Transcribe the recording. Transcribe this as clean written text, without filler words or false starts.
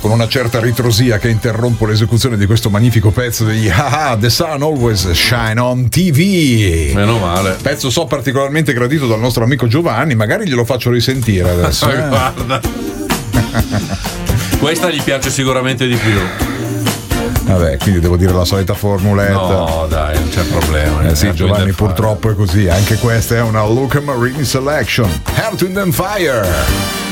con una certa ritrosia che interrompo l'esecuzione di questo magnifico pezzo degli The Sun Always Shine on TV. Meno male. Pezzo so particolarmente gradito dal nostro amico Giovanni, magari glielo faccio risentire adesso. Guarda. Questa gli piace sicuramente di più. Vabbè, quindi devo dire la solita formuletta. No, dai, non c'è problema. Sì, Giovanni, purtroppo è così. Anche questa è una Luca Marini Selection. Earth, Wind and Fire.